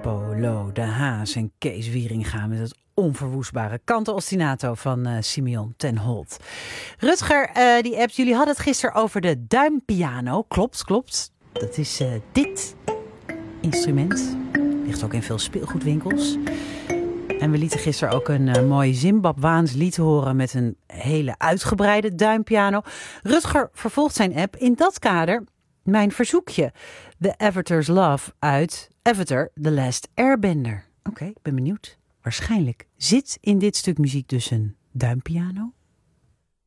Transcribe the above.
Polo de Haas en Kees Wieringa met het onverwoestbare canto ostinato van Simeon ten Holt. Rutger, die appt, jullie hadden het gisteren over de duimpiano. Klopt. Dat is dit instrument. Ligt ook in veel speelgoedwinkels. En we lieten gisteren ook een mooi Zimbabwaans lied horen met een hele uitgebreide duimpiano. Rutger vervolgt zijn app. In dat kader mijn verzoekje. The Avatar's Love uit Avatar The Last Airbender. Oké, ik ben benieuwd. Waarschijnlijk zit in dit stuk muziek dus een duimpiano.